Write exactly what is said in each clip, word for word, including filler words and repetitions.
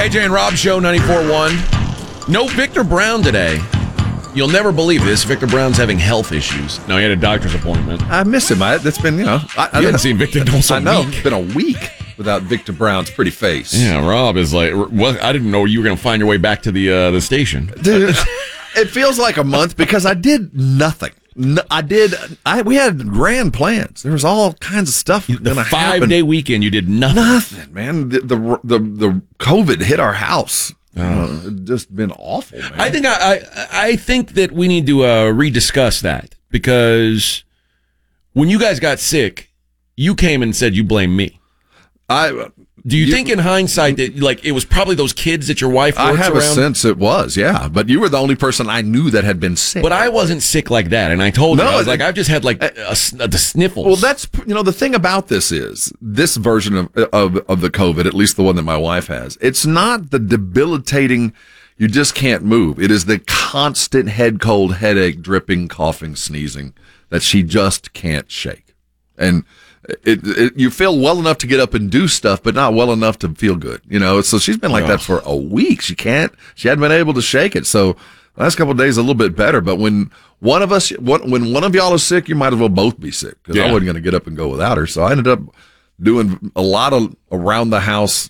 A J and Rob Show, ninety-four point one. No Victor Brown today. You'll never believe this. Victor Brown's having health issues. No, he had a doctor's appointment. I miss him. I, that's been, you know. I, I you haven't seen Victor in almost a I know. week. It's been a week without Victor Brown's pretty face. Yeah, Rob is like, well, I didn't know you were going to find your way back to the uh, the station. Dude, it feels like a month because I did nothing. No, I did. I we had grand plans. There was all kinds of stuff. The five day weekend, you did nothing. Nothing, man. The the the, the COVID hit our house. Oh. Uh, it's just been awful, man. I think I, I I think that we need to uh, rediscuss that because when you guys got sick, you came and said you blame me. I. Do you, you think in hindsight that like it was probably those kids that your wife works I have around? a sense it was, yeah. But you were the only person I knew that had been sick. But I wasn't sick like that, and I told no, you I was it, like I've just had like a, a, a, the sniffles. Well, that's you know the thing about this is this version of, of of the COVID, at least the one that my wife has. It's not the debilitating. You just can't move. It is the constant head cold, headache, dripping, coughing, sneezing that she just can't shake, and. It, it, you feel well enough to get up and do stuff, but not well enough to feel good. You know, so she's been like oh. that for a week. She can't, she hadn't been able to shake it. So the last couple of days, a little bit better. But when one of us, when one of y'all is sick, you might as well both be sick because yeah. I wasn't going to get up and go without her. So I ended up doing a lot of around the house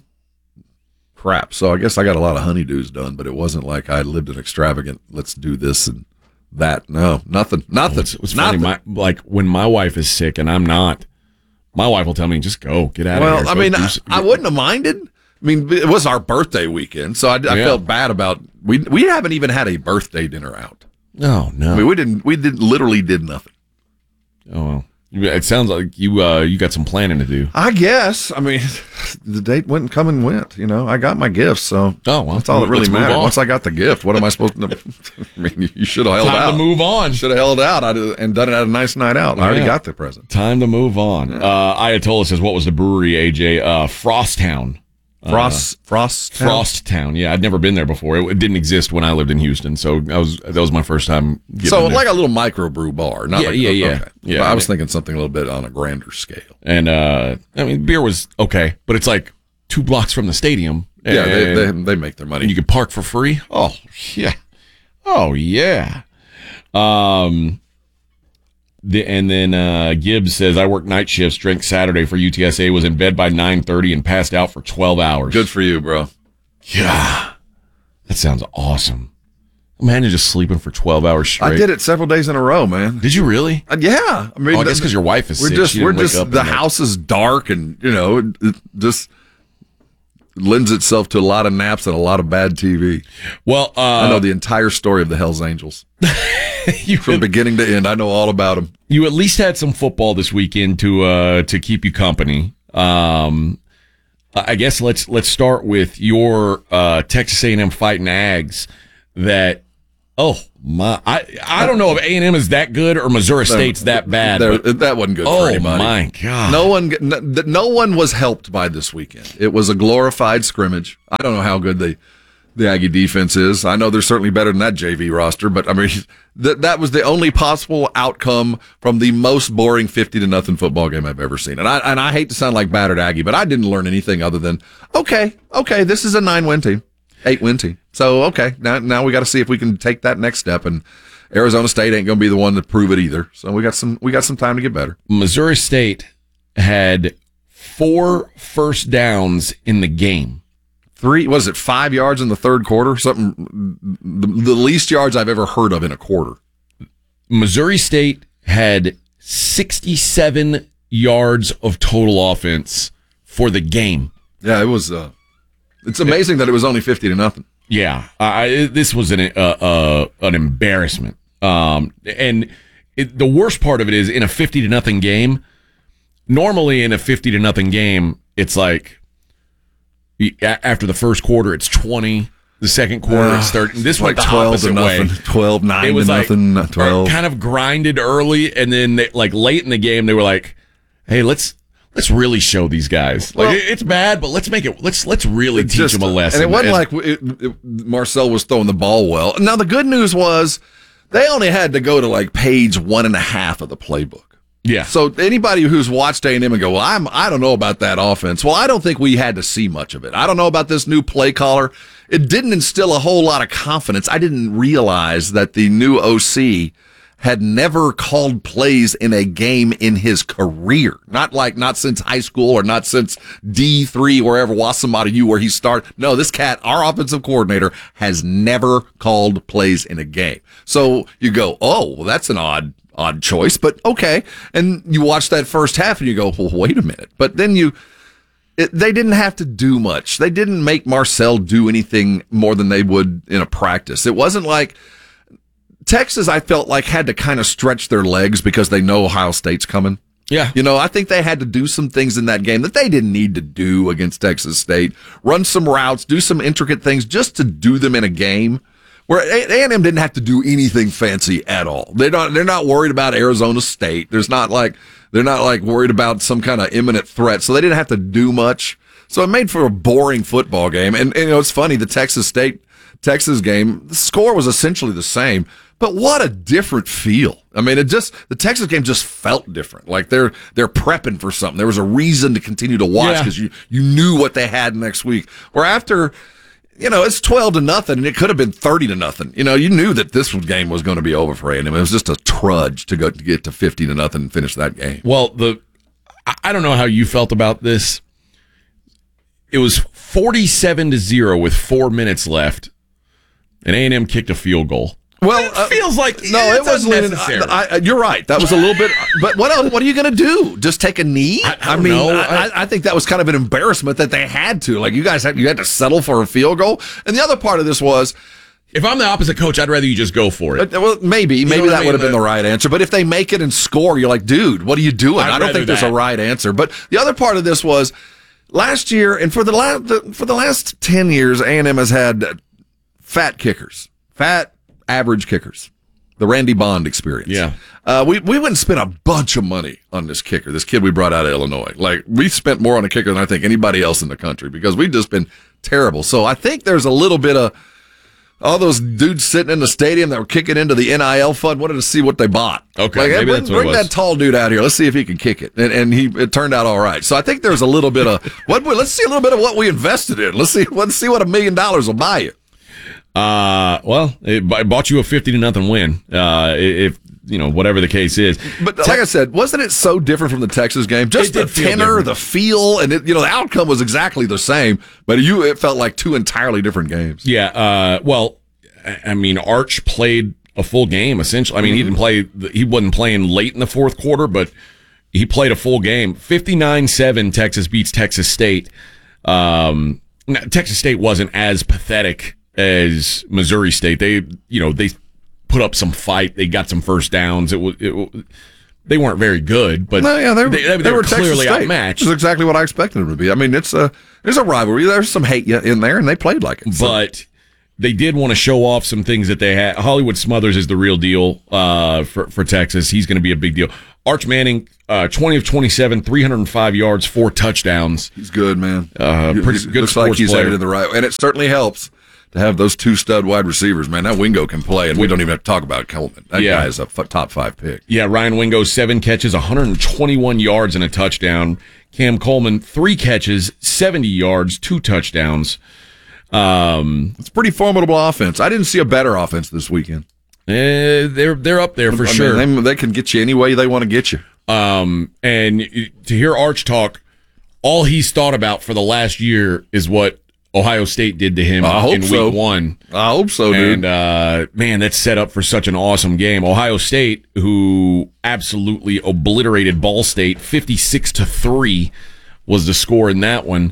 crap. So I guess I got a lot of honeydews done, but it wasn't like I lived an extravagant, let's do this and that. No, nothing, nothing. It's, it's funny. My, like when my wife is sick and I'm not, my wife will tell me, just go, get out well, of here. Well, I mean, I, I wouldn't have minded. I mean, it was our birthday weekend, so I, I yeah. felt bad about, we we haven't even had a birthday dinner out. No, no. I mean, we didn't, we did literally did nothing. Oh, well. It sounds like you uh, you got some planning to do. I guess. I mean, the date went and come and went. You know, I got my gifts, so oh, well, that's all that really matters. Once I got the gift, what am I supposed to? I mean, you should have held Time out. Time to move on. Should have held out and done it at a nice night out. I already yeah. got the present. Time to move on. Yeah. Uh, Ayatollah says, "What was the brewery, A J? Uh, Frosttown." Frost, uh, Frost, Frosttown. Yeah, I'd never been there before. It, it didn't exist when I lived in Houston, so I was that was my first time. So there. like a little microbrew bar, not yeah, like, yeah, okay. yeah, yeah. I was thinking something a little bit on a grander scale. And uh, I mean, beer was okay, but it's like two blocks from the stadium. Yeah, they, they they make their money. And you can park for free. Oh yeah, oh yeah. Um. The, and then uh, Gibbs says, I worked night shifts, drank Saturday for U T S A, was in bed by nine thirty and passed out for twelve hours. Good for you, bro. Yeah. That sounds awesome. Imagine just sleeping for twelve hours straight. I did it several days in a row, man. Did you really? Uh, yeah. I mean, oh, I guess because your wife is we're sick. Just, she we're didn't wake just, up the house is dark and, you know, it, it just lends itself to a lot of naps and a lot of bad T V. Well, uh, I know the entire story of the Hells Angels. you From have, beginning to end, I know all about them. You at least had some football this weekend to uh, to keep you company. Um, I guess let's let's start with your uh, Texas A and M Fighting Ags. That oh my, I I don't know if A and M is that good or Missouri State's that bad. But, that wasn't good oh for anybody. Oh my God! No one no, no one was helped by this weekend. It was a glorified scrimmage. I don't know how good the the Aggie defense is. I know they're certainly better than that J V roster, but I mean that that was the only possible outcome from the most boring fifty to nothing football game I've ever seen. And I and I hate to sound like battered Aggie, but I didn't learn anything other than okay, okay, this is a nine win team, eight win team. So okay, now now we got to see if we can take that next step. And Arizona State ain't going to be the one to prove it either. So we got some we got some time to get better. Missouri State had four first downs in the game. Three, was it five yards in the third quarter? Something, the, the least yards I've ever heard of in a quarter. Missouri State had sixty-seven yards of total offense for the game. Yeah, it was, uh, it's amazing it, that it was only fifty to nothing. Yeah, I, this was an, uh, uh, an embarrassment. Um, and it, the worst part of it is in a fifty to nothing game, normally in a fifty to nothing game, it's like, after the first quarter, it's twenty. The second quarter, uh, it's thirty. This went like the twelve opposite to nothing. way. twelve, nine it was to like, nothing. twelve. Kind of grinded early, and then they, like late in the game, they were like, "Hey, let's let's really show these guys. Like well, it's bad, but let's make it. Let's let's really teach just, them a lesson." And it wasn't and, like it, it, Marcel was throwing the ball well. Now the good news was they only had to go to like page one and a half of the playbook. Yeah. So anybody who's watched A and M and go, well, I'm, I don't know about that offense. Well, I don't think we had to see much of it. I don't know about this new play caller. It didn't instill a whole lot of confidence. I didn't realize that the new O C had never called plays in a game in his career. Not like, not since high school or not since D three, wherever, Wasamatta U, where he started. No, this cat, our offensive coordinator, has never called plays in a game. So you go, oh, well, that's an odd, odd choice, but okay. And you watch that first half and you go, well, wait a minute. But then you, it, they didn't have to do much. They didn't make Marcel do anything more than they would in a practice. It wasn't like, Texas, I felt like, had to kind of stretch their legs because they know Ohio State's coming. Yeah. You know, I think they had to do some things in that game that they didn't need to do against Texas State. Run some routes, do some intricate things just to do them in a game where A and M didn't have to do anything fancy at all. They're not, they're not worried about Arizona State. There's not like, they're not like worried about some kind of imminent threat. So they didn't have to do much. So it made for a boring football game. And, and you know, it's funny, the Texas State Texas game, the score was essentially the same. But what a different feel. I mean, it just, the Texas game just felt different. Like they're, they're prepping for something. There was a reason to continue to watch because yeah. you, you knew what they had next week. Where after, you know, it's twelve to nothing and it could have been thirty to nothing. You know, you knew that this game was going to be over for A and M. It was just a trudge to go to get to fifty to nothing and finish that game. Well, the, I don't know how you felt about this. It was forty-seven to zero with four minutes left and A and M kicked a field goal. Well, it feels like uh, no, it was unnecessary. I, I, you're right. That was a little bit. But what else? What are you going to do? Just take a knee? I, I, I mean, know. I, I think that was kind of an embarrassment that they had to. Like you guys had, you had to settle for a field goal. And the other part of this was, if I'm the opposite coach, I'd rather you just go for it. Uh, well, maybe, maybe that I mean? would have been the right answer. But if they make it and score, you're like, dude, what are you doing? I'd I don't think there's that. a right answer. But the other part of this was last year, and for the last the, for the last ten years, A and M has had fat kickers, fat average kickers. The Randy Bond experience. Yeah. Uh, we, we went and spent a bunch of money on this kicker, this kid we brought out of Illinois. Like, we spent more on a kicker than I think anybody else in the country because we've just been terrible. So I think there's a little bit of all those dudes sitting in the stadium that were kicking into the N I L fund wanted to see what they bought. Okay. Like, maybe bring, that's what bring it was. that tall dude out here. Let's see if he can kick it. And, and he, it turned out all right. So I think there's a little bit of what, let's see a little bit of what we invested in. Let's see, let's see what a million dollars will buy you. Uh, well, it bought you a fifty to nothing win. Uh, if, you know, whatever the case is. But like I said, wasn't it so different from the Texas game? Just the tenor, the feel, and it, you know, the outcome was exactly the same, but you, it felt like two entirely different games. Yeah. Uh, well, I mean, Arch played a full game essentially. I mean, mm-hmm. he didn't play, he wasn't playing late in the fourth quarter, but he played a full game. fifty-nine seven Texas beats Texas State. Um, Texas State wasn't as pathetic as Missouri State. They, you know, they put up some fight. They got some first downs. It was, it, they weren't very good, but no, yeah, they, they, they, they, they were clearly outmatched. Which is exactly what I expected them to be. I mean, it's a, there's a rivalry. There's some hate in there, and they played like it. So. But they did want to show off some things that they had. Hollywood Smothers is the real deal uh, for, for Texas. He's going to be a big deal. Arch Manning, uh, twenty of twenty-seven, three hundred five yards, four touchdowns. He's good, man. Uh, pretty he, good looks like he's player. headed in the right, and it certainly helps to have those two stud wide receivers, man. That Wingo can play, and we don't even have to talk about Coleman. That yeah. guy is a f- top five pick. Yeah, Ryan Wingo, seven catches, one hundred twenty-one yards and a touchdown. Cam Coleman, three catches, seventy yards, two touchdowns. Um, it's a pretty formidable offense. I didn't see a better offense this weekend. Eh, they're they're up there for I sure. Mean, they, they can get you any way they want to get you. Um, and to hear Arch talk, all he's thought about for the last year is what Ohio State did to him I hope in week so. one. I hope so, dude. And, uh, man, that's set up for such an awesome game. Ohio State, who absolutely obliterated Ball State, fifty-six to three was the score in that one.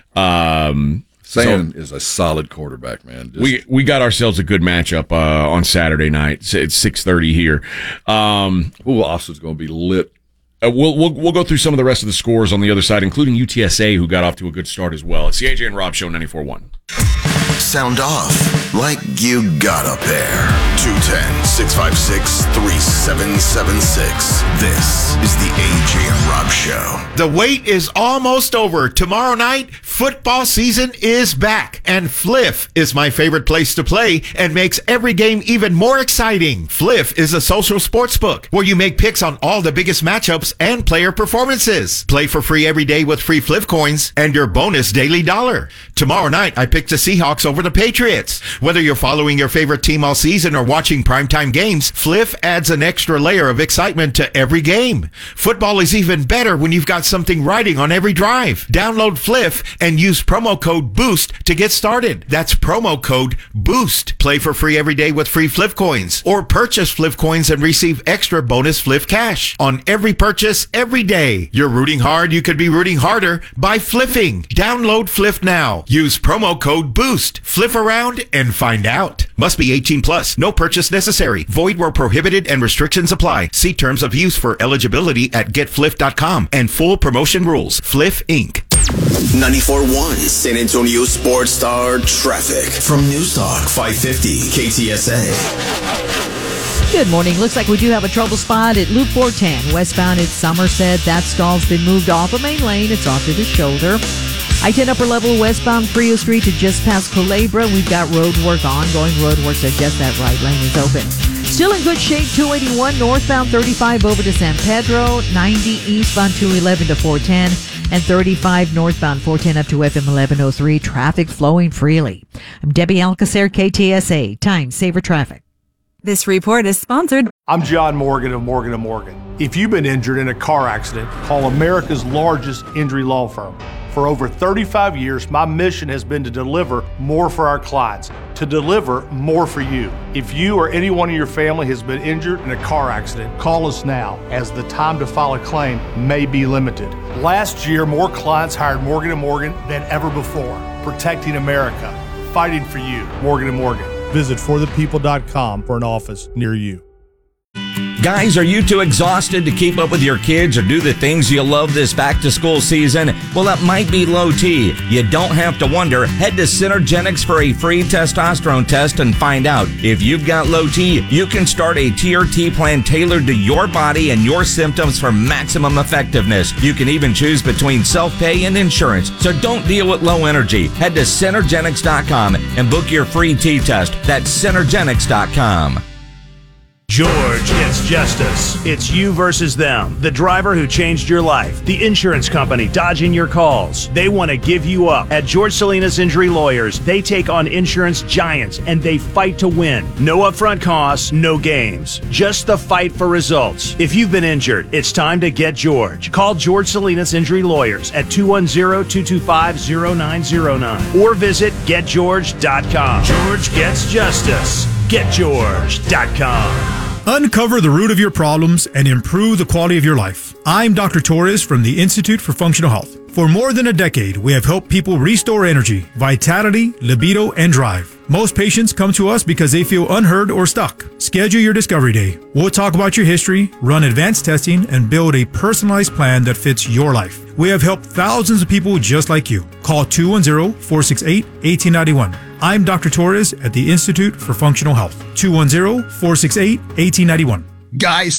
Um, Sam so is a solid quarterback, man. Just, we we got ourselves a good matchup uh, on Saturday night. It's six thirty here. Um, ooh, Austin's going to be lit. Uh, we'll, we'll we'll go through some of the rest of the scores on the other side, including U T S A, who got off to a good start as well. It's the A J and Rob Show, ninety-four point one. Sound off like you got a pair. two one zero, six five six, three seven seven six. This is the A J and Rob Show. The wait is almost over. Tomorrow night, Football season is back, and Fliff is my favorite place to play and makes every game even more exciting. Fliff is a social sports book where you make picks on all the biggest matchups and player performances. Play for free every day with free Fliff coins and your bonus daily dollar. Tomorrow night, I picked the Seahawks over the Patriots. Whether you're following your favorite team all season or watching primetime games, Fliff adds an extra layer of excitement to every game. Football is even better when you've got something riding on every drive. Download Fliff and use promo code BOOST to get started. That's promo code BOOST. Play for free every day with free Fliff coins, or purchase Fliff coins and receive extra bonus Fliff cash on every purchase every day. You're rooting hard, you could be rooting harder by fliffing. Download Fliff now. Use promo code BOOST. Fliff around and find out. Must be eighteen plus. No purchase necessary. Void where prohibited and restrictions apply. See terms of use for eligibility at get fliff dot com and full promotion rules. Fliff Incorporated. ninety-four point one San Antonio Sports Star Traffic from News Talk five fifty K T S A. Good morning. Looks like we do have a trouble spot at Loop four ten. Westbound at Somerset. That stall's been moved off a main lane. It's off to the shoulder. I ten upper level westbound Frio Street to just past Culebra. We've got road work, ongoing road work, so just that right lane is open. Still in good shape, two eighty-one northbound thirty-five over to San Pedro, ninety eastbound two eleven to four ten, and thirty-five northbound four ten up to F M eleven oh three. Traffic flowing freely. I'm Debbie Alcacer, K T S A. Time Saver Traffic. This report is sponsored. I'm John Morgan of Morgan and Morgan. If you've been injured in a car accident, call America's largest injury law firm. For over thirty-five years, my mission has been to deliver more for our clients, to deliver more for you. If you or anyone in your family has been injured in a car accident, call us now, as the time to file a claim may be limited. Last year, more clients hired Morgan and Morgan than ever before, protecting America, fighting for you. Morgan and Morgan. Visit for the people dot com for an office near you. Guys, are you too exhausted to keep up with your kids or do the things you love this back-to-school season? Well, that might be low T. You don't have to wonder. Head to Synergenics for a free testosterone test and find out. If you've got low T, you can start a T R T plan tailored to your body and your symptoms for maximum effectiveness. You can even choose between self-pay and insurance, so don't deal with low energy. Head to Synergenics dot com and book your free T test. That's Synergenics dot com. George Gets Justice. It's you versus them. The driver who changed your life. The insurance company dodging your calls. They want to give you up. At George Salinas Injury Lawyers, they take on insurance giants and they fight to win. No upfront costs, no games. Just the fight for results. If you've been injured, it's time to get George. Call George Salinas Injury Lawyers at two one zero, two two five, zero nine zero nine or visit get george dot com. George Gets Justice. get george dot com. Uncover the root of your problems and improve the quality of your life. I'm Doctor Torres from the Institute for Functional Health. For more than a decade, we have helped people restore energy, vitality, libido, and drive. Most patients come to us because they feel unheard or stuck. Schedule your discovery day. We'll talk about your history, run advanced testing, and build a personalized plan that fits your life. We have helped thousands of people just like you. Call two one zero, four six eight, one eight nine one. I'm Doctor Torres at the Institute for Functional Health. two one zero, four six eight, one eight nine one. Guys,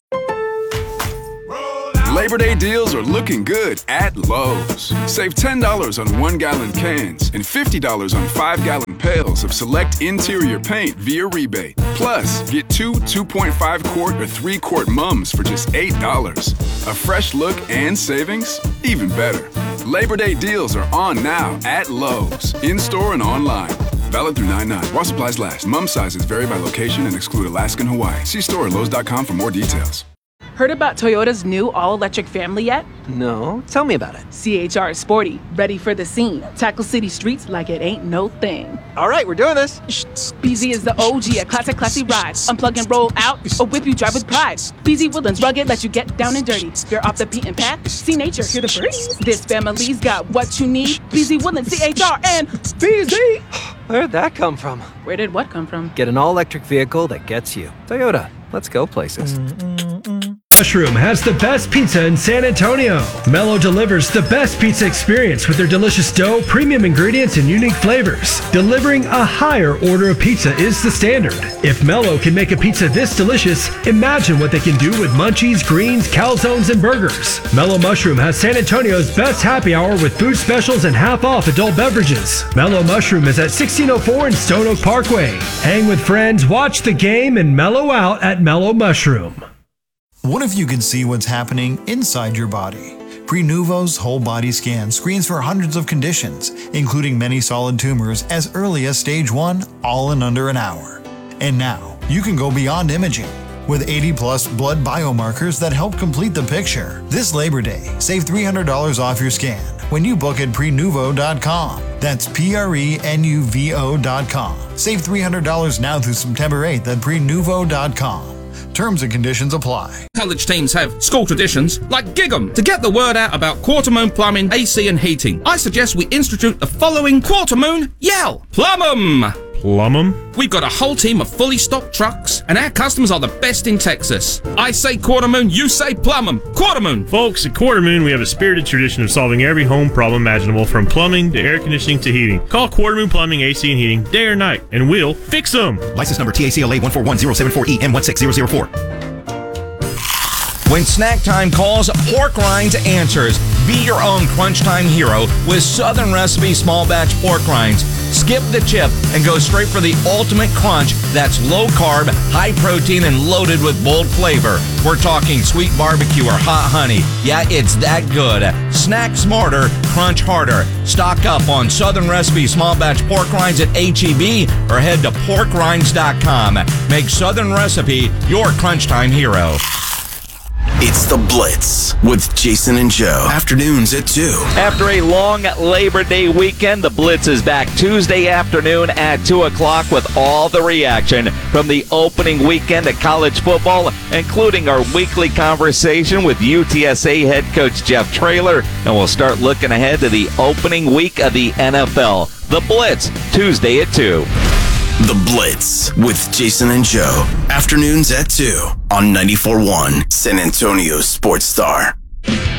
Labor Day deals are looking good at Lowe's. Save ten dollars on one-gallon cans and fifty dollars on five-gallon pails of select interior paint via rebate. Plus, get two two point five quart or three quart mums for just eight dollars. A fresh look and savings? Even better. Labor Day deals are on now at Lowe's, in-store and online. Valid through nine nine. While supplies last. Mum sizes vary by location and exclude Alaska and Hawaii. See store at lowes dot com for more details. Heard about Toyota's new all-electric family yet? No. Tell me about it. C H R is sporty, ready for the scene. Tackle city streets like it ain't no thing. All right, we're doing this. Shh. B Z is the O G, a classic, classy ride. Unplug and roll out, or whip you drive with pride. B Z Woodlands rugged, let you get down and dirty. You're off the beaten path, see nature, hear the birds. This family's got what you need. B Z Woodlands, C H R, and B Z. Where'd that come from? Where did what come from? Get an all-electric vehicle that gets you. Toyota, let's go places. Mm-mm-mm. Mushroom has the best pizza in San Antonio. Mello delivers the best pizza experience with their delicious dough, premium ingredients, and unique flavors. Delivering a higher order of pizza is the standard. If Mello can make a pizza this delicious, imagine what they can do with munchies, greens, calzones, and burgers. Mello Mushroom has San Antonio's best happy hour with food specials and half off adult beverages. Mello Mushroom is at sixteen oh four in Stone Oak Parkway. Hang with friends, watch the game, and mellow out at Mello Mushroom. What if you could see what's happening inside your body? Prenuvo's whole body scan screens for hundreds of conditions, including many solid tumors as early as stage one, all in under an hour. And now, you can go beyond imaging with eighty plus blood biomarkers that help complete the picture. This Labor Day, save three hundred dollars off your scan when you book at prenuvo dot com. That's P R E N U V O dot com. Save three hundred dollars now through September eighth at prenuvo dot com. Terms and conditions apply. College teams have school traditions like Gig 'em. To get the word out about Quarter Moon Plumbing, A C and Heating, I suggest we institute the following Quarter Moon Yell. Plum 'em! Plum 'em? We've got a whole team of fully stocked trucks, and our customers are the best in Texas. I say Quarter Moon, you say Plum 'em. Quarter Moon! Folks, at Quarter Moon, we have a spirited tradition of solving every home problem imaginable, from plumbing to air conditioning to heating. Call Quarter Moon Plumbing, A C and Heating, day or night, and we'll fix them. License number T A C L A one four one zero seven four E M one six zero zero four. When snack time calls, Pork Rinds answers. Be your own crunch time hero with Southern Recipe small batch pork rinds. Skip the chip and go straight for the ultimate crunch that's low carb, high protein, and loaded with bold flavor. We're talking sweet barbecue or hot honey. Yeah, it's that good. Snack smarter, crunch harder. Stock up on Southern Recipe small batch pork rinds at H E B or head to pork rinds dot com. Make Southern Recipe your crunch time hero. It's The Blitz with Jason and Joe. Afternoons at two. After a long Labor Day weekend, The Blitz is back Tuesday afternoon at two o'clock with all the reaction from the opening weekend of college football, including our weekly conversation with U T S A head coach Jeff Traylor. And we'll start looking ahead to the opening week of the N F L. The Blitz, Tuesday at two. The Blitz with Jason and Joe. Afternoons at two on ninety-four point one San Antonio Sports Star.